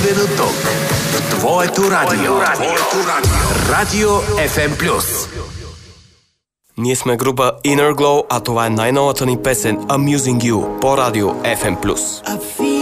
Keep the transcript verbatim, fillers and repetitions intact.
Единствено тук, в твоето радио. Твоето радио. Радио еф ем плюс. Ние сме група Inner Glow, а това е най-новата ни песен Amusing You по радио еф ем плюс. I feel